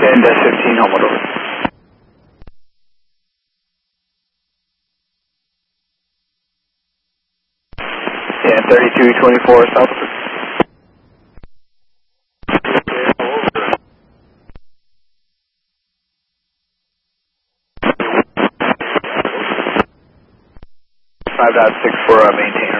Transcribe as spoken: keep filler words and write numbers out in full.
ten dash fifteen, hold over. ten thirty-two twenty-four, south. five dot six for uh, maintain.